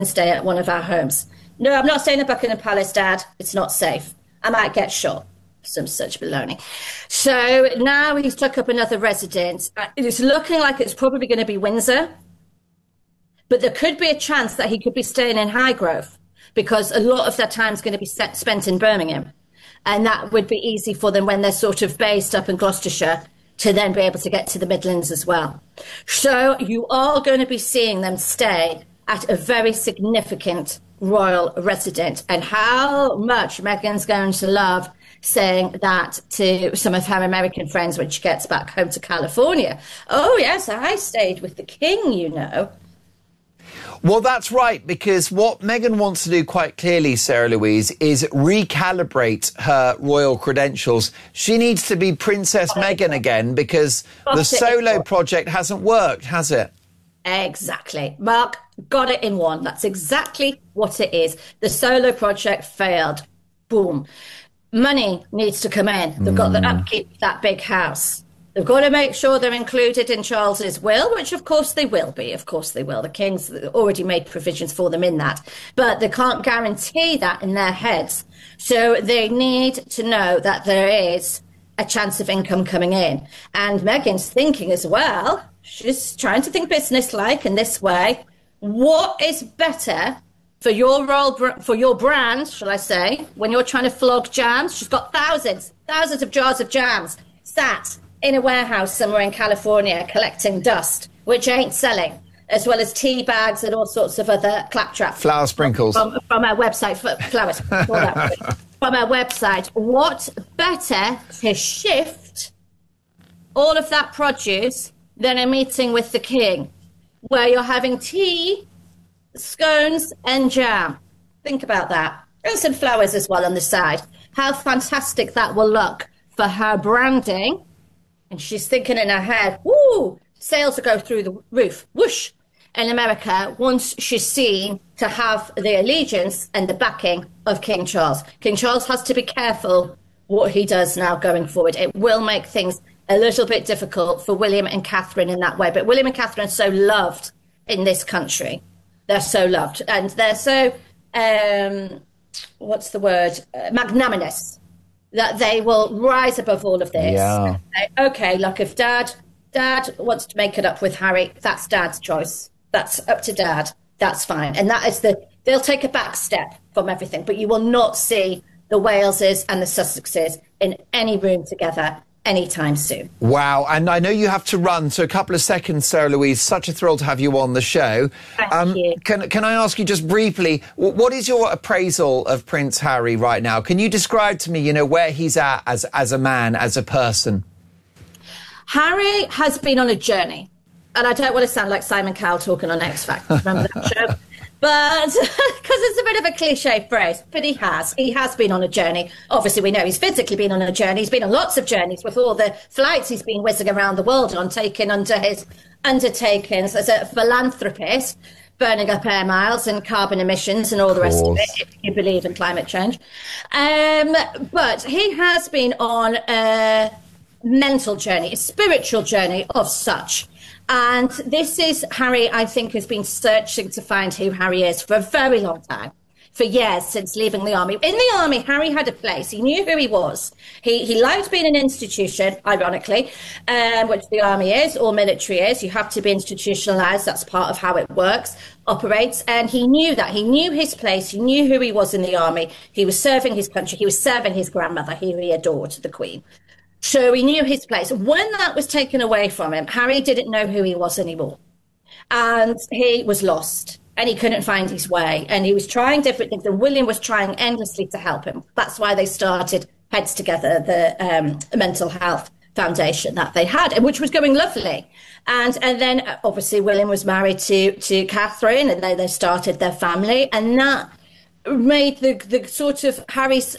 stay at one of our homes. No, I'm not staying at Buckingham Palace, Dad. It's not safe. I might get shot. Some such baloney. So now he's took up another residence. It's looking like it's probably going to be Windsor, but there could be a chance that he could be staying in Highgrove because a lot of their time is going to be spent in Birmingham. And that would be easy for them when they're sort of based up in Gloucestershire to then be able to get to the Midlands as well. So you are going to be seeing them stay at a very significant royal residence. And how much Meghan's going to love saying that to some of her American friends when she gets back home to California. Oh, yes, I stayed with the king, you know. Well, that's right, because what Meghan wants to do quite clearly, Sarah Louise, is recalibrate her royal credentials. She needs to be Princess Meghan again because the solo project hasn't worked, has it? Exactly. Mark got it in one. That's exactly what it is. The solo project failed. Boom. Money needs to come in. They've got to upkeep that big house. They've got to make sure they're included in Charles's will, which of course they will be. Of course they will. The king's already made provisions for them in that. But they can't guarantee that in their heads. So they need to know that there is a chance of income coming in. And Meghan's thinking as well, she's trying to think business-like in this way. What is better for your role, for your brand, shall I say, when you're trying to flog jams? She's got thousands of jars of jams sat in a warehouse somewhere in California collecting dust, which ain't selling, as well as tea bags and all sorts of other claptrap. Flower sprinkles. From our website, flowers, from our website. What better to shift all of that produce than a meeting with the king, where you're having tea, scones and jam. Think about that. And some flowers as well on the side. How fantastic that will look for her branding. And she's thinking in her head, woo, sales will go through the roof, whoosh, in America once she's seen to have the allegiance and the backing of King Charles. King Charles has to be careful what he does now going forward. It will make things a little bit difficult for William and Catherine in that way. But William and Catherine are so loved in this country. They're so loved, and they're so, what's the word, magnanimous, that they will rise above all of this. Yeah. And say, okay, look, if Dad wants to make it up with Harry, that's Dad's choice. That's up to Dad. That's fine. And that is they'll take a back step from everything, but you will not see the Waleses and the Sussexes in any room together anytime soon. Wow. And I know you have to run, so a couple of seconds, Sarah Louise. Such a thrill to have you on the show. Thank you. Can I ask you just briefly, what is your appraisal of Prince Harry right now? Can you describe to me, you know, where he's at as a man, as a person? Harry has been on a journey. And I don't want to sound like Simon Cowell talking on X Factor. Remember that show? But because it's a bit of a cliche phrase, but he has been on a journey. Obviously, we know he's physically been on a journey. He's been on lots of journeys with all the flights he's been whizzing around the world on, taking under his undertakings as a philanthropist, burning up air miles and carbon emissions and all the rest of it, if you believe in climate change. But he has been on a mental journey, a spiritual journey of such. And this is Harry, I think, has been searching to find who Harry is for a very long time, for years since leaving the army. In the army, Harry had a place. He knew who he was. He liked being an institution, ironically, which the army is, or military is. You have to be institutionalized. That's part of how it works, operates. And he knew that. He knew his place. He knew who he was in the army. He was serving his country. He was serving his grandmother, who he adored, the Queen. So he knew his place. When that was taken away from him, Harry didn't know who he was anymore. And he was lost and he couldn't find his way. And he was trying different things. And William was trying endlessly to help him. That's why they started Heads Together, the mental health foundation that they had, and which was going lovely. And then obviously William was married to Catherine, and they started their family. And that made the sort of Harry's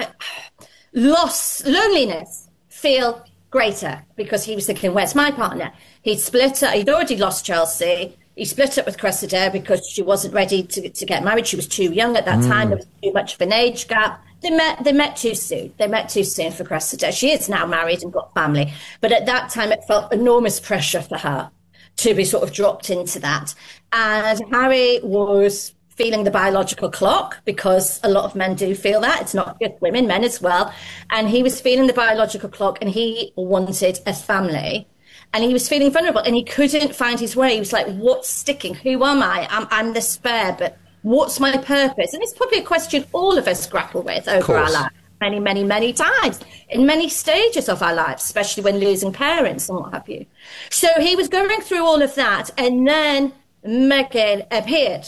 loneliness feel greater, because he was thinking, where's my partner? He'd already lost Chelsea. He split up with Cressida because she wasn't ready to get married. She was too young at that time. There was too much of an age gap. They met too soon. They met too soon for Cressida. She is now married and got family. But at that time, it felt enormous pressure for her to be sort of dropped into that. And Harry was feeling the biological clock, because a lot of men do feel that. It's not just women, men as well. And he was feeling the biological clock, and he wanted a family. And he was feeling vulnerable, and he couldn't find his way. He was like, what's sticking? Who am I? I'm the spare, but what's my purpose? And it's probably a question all of us grapple with over our lives many, many, many times, in many stages of our lives, especially when losing parents and what have you. So he was going through all of that, and then Meghan appeared.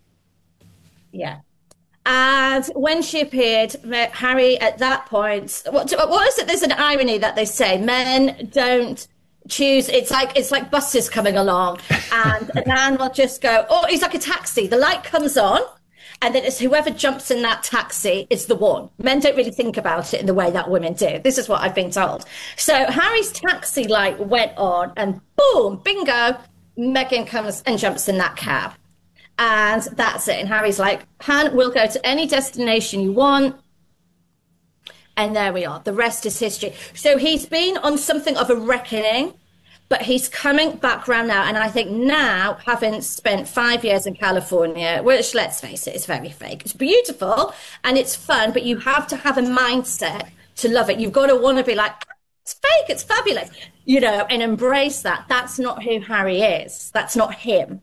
Yeah. And when she appeared, Harry, at that point, what is it? There's an irony that they say men don't choose. It's like buses coming along, and a man will just go, oh, he's like a taxi. The light comes on, and then it's whoever jumps in that taxi is the one. Men don't really think about it in the way that women do. This is what I've been told. So Harry's taxi light went on, and boom, bingo, Meghan comes and jumps in that cab. And that's it. And Harry's like, Han, we'll go to any destination you want. And there we are. The rest is history. So he's been on something of a reckoning, but he's coming back around now. And I think now, having spent 5 years in California, which, let's face it, is very fake. It's beautiful and it's fun, but you have to have a mindset to love it. You've got to want to be like, it's fake, it's fabulous, and embrace that. That's not who Harry is. That's not him.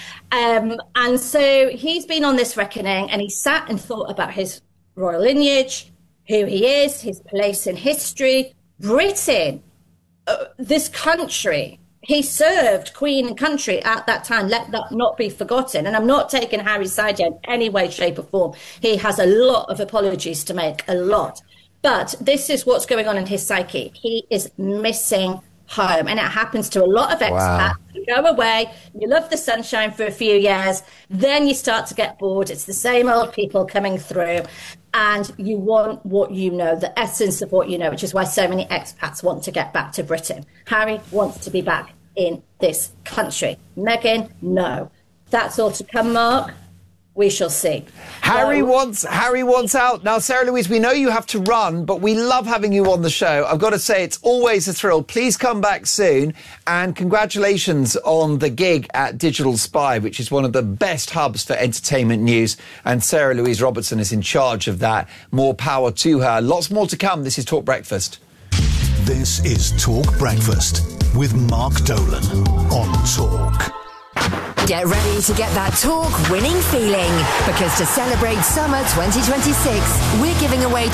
And so he's been on this reckoning, and he sat and thought about his royal lineage, who he is, his place in history, Britain, this country. He served Queen and country at that time. Let that not be forgotten. And I'm not taking Harry's side here in any way, shape or form. He has a lot of apologies to make, a lot. But this is what's going on in his psyche. He is missing home, and it happens to a lot of expats. Wow. You go away, you love the sunshine for a few years, then you start to get bored. It's the same old people coming through, and you want what you know, the essence of what you know, which is why so many expats want to get back to Britain. Harry wants to be back in this country. Meghan, no. That's all to come, Mark. We shall see. Harry wants out. Now, Sarah Louise, we know you have to run, but we love having you on the show. I've got to say, it's always a thrill. Please come back soon. And congratulations on the gig at Digital Spy, which is one of the best hubs for entertainment news. And Sarah Louise Robertson is in charge of that. More power to her. Lots more to come. This is Talk Breakfast. This is Talk Breakfast with Mark Dolan on Talk. Get ready to get that Talk winning feeling, because to celebrate summer 2026, we're giving away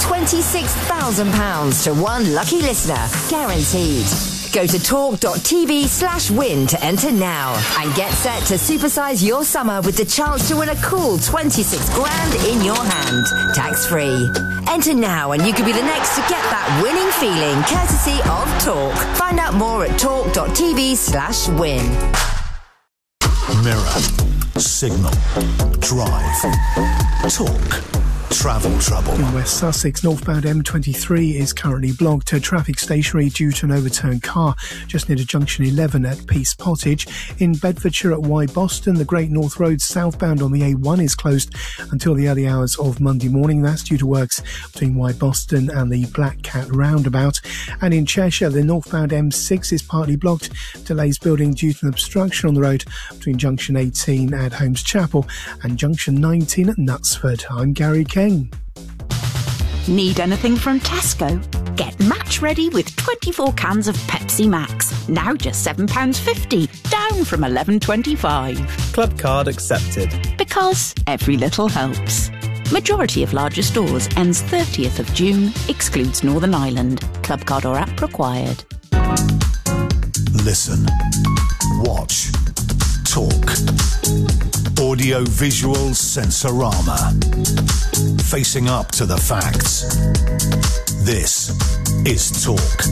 £26,000 to one lucky listener, guaranteed. Go to talk.tv/win to enter now and get set to supersize your summer with the chance to win a cool 26 grand in your hand, tax-free. Enter now and you could be the next to get that winning feeling, courtesy of Talk. Find out more at talk.tv/win. Mirror, Signal, Drive, Talk, Travel trouble. In West Sussex, northbound M23 is currently blocked. Traffic stationary due to an overturned car just near to junction 11 at Peace Pottage. In Bedfordshire at Y Boston, the Great North Road southbound on the A1 is closed until the early hours of Monday morning. That's due to works between Y Boston and the Black Cat roundabout. And in Cheshire, the northbound M6 is partly blocked. Delays building due to an obstruction on the road between junction 18 at Holmes Chapel and junction 19 at Knutsford. I'm Gary King. Need anything from Tesco? Get match ready with 24 cans of Pepsi Max. Now just £7.50, down from £11.25. Club card accepted. Because every little helps. Majority of larger stores ends 30th of June, excludes Northern Ireland. Club card or app required. Listen, watch, talk. Audio-visual sensorama. Facing up to the facts. This is Talk.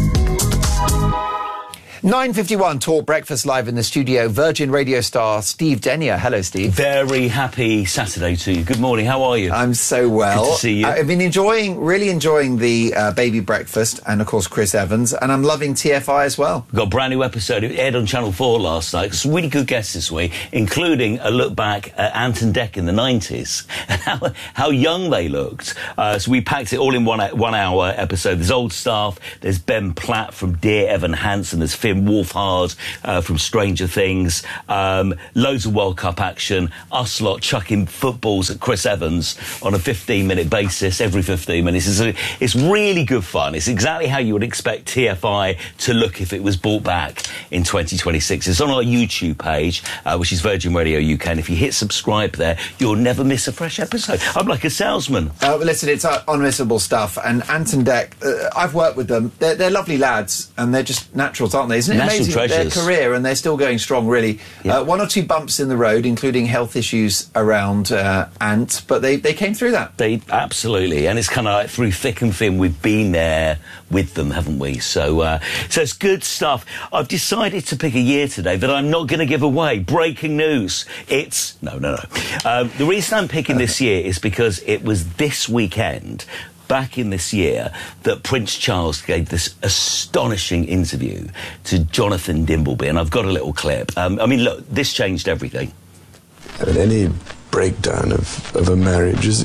9:51 Talk Breakfast live in the studio. Virgin Radio star Steve Denyer. Hello, Steve. Very happy Saturday to you. Good morning. How are you? I'm so well. Good to see you. I've been really enjoying the baby breakfast and, of course, Chris Evans. And I'm loving TFI as well. We've got a brand new episode. It aired on Channel 4 last night. Some really good guests this week, including a look back at Ant and Dec in the 90s and how young they looked. So we packed it all in one hour episode. There's old staff. There's Ben Platt from Dear Evan Hansen. There's Finn Wolfhard from Stranger Things, loads of World Cup action, us lot chucking footballs at Chris Evans on a 15-minute basis every 15 minutes. It's really good fun. It's exactly how you would expect TFI to look if it was brought back in 2026. It's on our YouTube page, which is Virgin Radio UK, and if you hit subscribe there, you'll never miss a fresh episode. I'm like a salesman. Listen, it's unmissable stuff, and Ant and Dec, I've worked with them. They're lovely lads, and they're just naturals, aren't they? Isn't it amazing, treasures. Their career, and they're still going strong, really. Yeah. One or two bumps in the road, including health issues around Ant, but they came through that. They absolutely, and it's kind of like through thick and thin, we've been there with them, haven't we? So it's good stuff. I've decided to pick a year today that I'm not going to give away. Breaking news. It's... No. The reason I'm picking this year is because it was this weekend, back in this year, that Prince Charles gave this astonishing interview to Jonathan Dimbleby, and I've got a little clip. I mean, look, this changed everything. I mean, any breakdown of a marriage is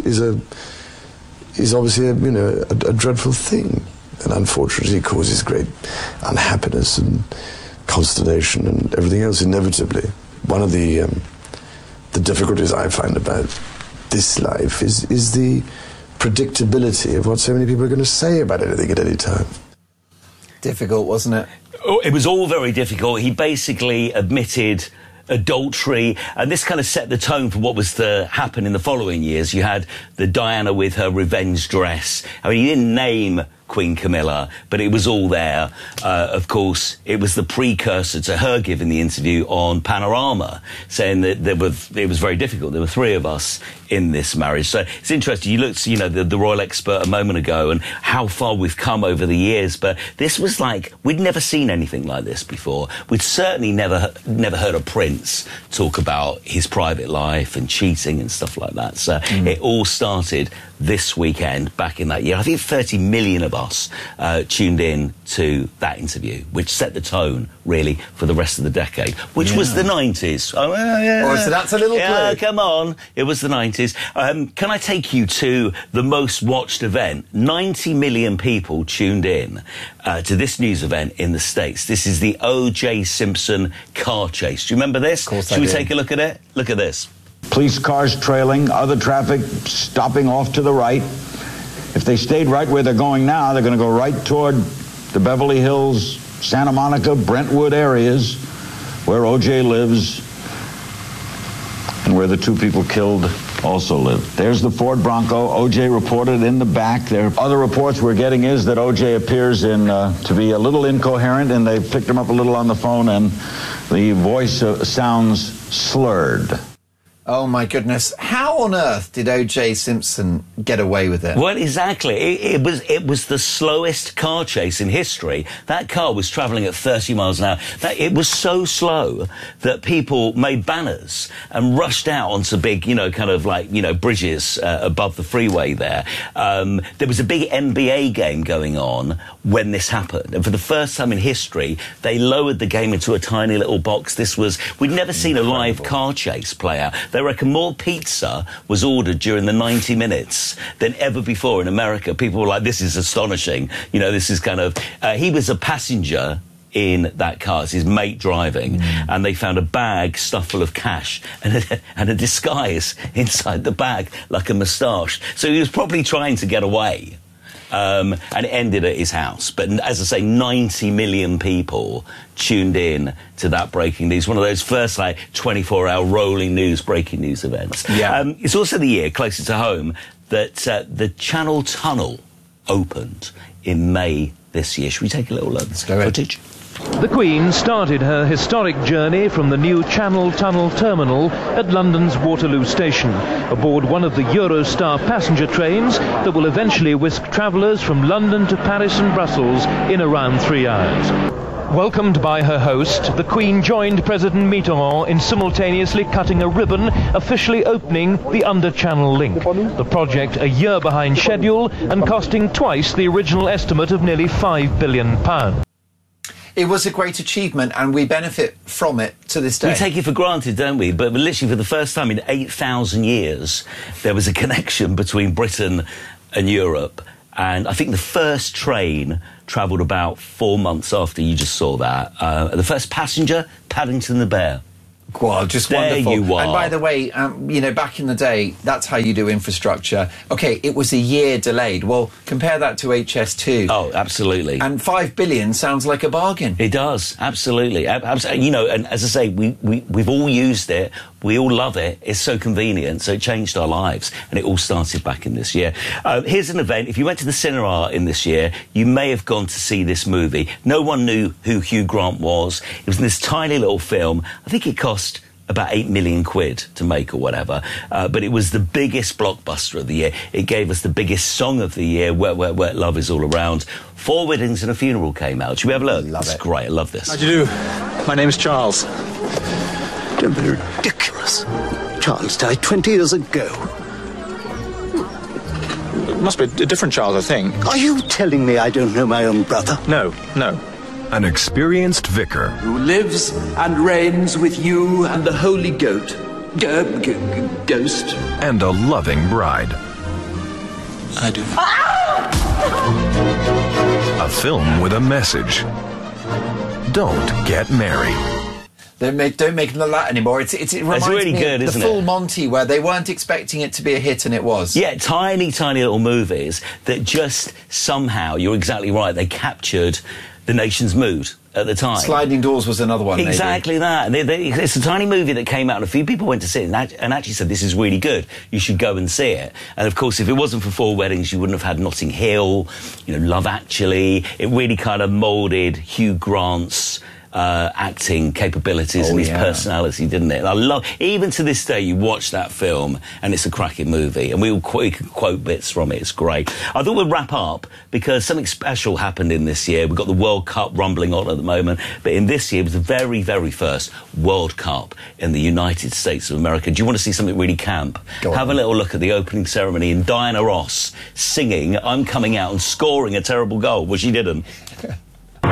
obviously a dreadful thing, and unfortunately causes great unhappiness and consternation and everything else inevitably. One of the difficulties I find about this life is the predictability of what so many people are going to say about anything at any time. Difficult, wasn't it? Oh, it was all very difficult. He basically admitted adultery, and this kind of set the tone for what was to happen in the following years. You had the Diana with her revenge dress. I mean, he didn't name Queen Camilla, but it was all there. Of course, it was the precursor to her giving the interview on Panorama, saying that it was very difficult. There were three of us in this marriage. So it's interesting. You looked, the royal expert a moment ago and how far we've come over the years, but this was like, we'd never seen anything like this before. We'd certainly never heard a prince talk about his private life and cheating and stuff like that. So it all started this weekend, back in that year. I think 30 million of us tuned in to that interview, which set the tone, really, for the rest of the decade, which was the 90s. Oh, yeah. Oh, so that's a little clue. Come on. It was the 90s. Can I take you to the most watched event? 90 million people tuned in to this news event in the States. This is the O.J. Simpson car chase. Do you remember this? Of course I do. Should we do. take a look at it? Look at this. Police cars trailing, other traffic stopping off to the right. If they stayed right where they're going now, they're going to go right toward the Beverly Hills, Santa Monica, Brentwood areas where O.J. lives and where the two people killed also live. There's the Ford Bronco. O.J. reported in the back. There other reports we're getting is that O.J. appears to be a little incoherent, and they picked him up a little on the phone, and the voice sounds slurred. Oh, my goodness. How on earth did O.J. Simpson get away with it? Well, exactly. It was the slowest car chase in history. That car was travelling at 30 miles an hour. It was so slow that people made banners and rushed out onto big, bridges above the freeway there. There was a big NBA game going on when this happened. And for the first time in history, they lowered the game into a tiny little box. We'd never seen a live car chase play out. They reckon more pizza was ordered during the 90 minutes than ever before in America. People were like, this is astonishing. This is kind of... he was a passenger in that car. It's his mate driving. And they found a bag stuffed full of cash and a disguise inside the bag, like a moustache. So he was probably trying to get away. And it ended at his house. But as I say, 90 million people tuned in to that breaking news. One of those first, 24-hour rolling news, breaking news events. Yeah. It's also the year, closer to home, that the Channel Tunnel opened in May this year. Should we take a little look? Let's go ahead. Footage? The Queen started her historic journey from the new Channel Tunnel terminal at London's Waterloo Station, aboard one of the Eurostar passenger trains that will eventually whisk travellers from London to Paris and Brussels in around 3 hours. Welcomed by her host, the Queen joined President Mitterrand in simultaneously cutting a ribbon officially opening the Under-Channel link. The project a year behind schedule and costing twice the original estimate of nearly £5 billion. It was a great achievement, and we benefit from it to this day. We take it for granted, don't we? But literally for the first time in 8,000 years, there was a connection between Britain and Europe. And I think the first train travelled about 4 months after you just saw that. The first passenger, Paddington the Bear. Well, just there wonderful. You are. And by the way, back in the day, that's how you do infrastructure. OK, it was a year delayed. Well, compare that to HS2. Oh, absolutely. And 5 billion sounds like a bargain. It does, absolutely. You know, and as I say, we've all used it. We all love it. It's so convenient. So it changed our lives. And it all started back in this year. Here's an event. If you went to the cinema in this year, you may have gone to see this movie. No one knew who Hugh Grant was. It was in this tiny little film. I think it cost about 8 million quid to make or whatever. But it was the biggest blockbuster of the year. It gave us the biggest song of the year, Wet, Wet, Wet, Love Is All Around. 4 Weddings and a Funeral came out. Should we have a look? Love it. It's great. I love this. How do you do? My name's Charles. Don't be ridiculous. Charles died 20 years ago. It must be a different Charles, I think. Are you telling me I don't know my own brother? No. An experienced vicar who lives and reigns with you and the Holy Goat. Ghost. And a loving bride. I do. A film with a message. Don't get married. Don't make them that anymore. It reminds really me good, of isn't the Full it? Monty, where they weren't expecting it to be a hit and it was. Yeah, tiny little movies that just somehow, you're exactly right, they captured the nation's mood at the time. Sliding Doors was another one, Exactly that. And it's a tiny movie that came out and a few people went to see it and actually said, this is really good. You should go and see it. And of course, if it wasn't for 4 Weddings, you wouldn't have had Notting Hill, Love Actually. It really kind of moulded Hugh Grant's acting capabilities and his personality, didn't it? And I love, even to this day, you watch that film and it's a cracking movie, and we can quote bits from it. It's great. I thought we'd wrap up because something special happened in this year. We've got the World Cup rumbling on at the moment, but in this year it was the very, very first World Cup in the United States of America. Do you want to see something really camp? Have a little look at the opening ceremony and Diana Ross singing "I'm Coming Out" and scoring a terrible goal. Well, she didn't.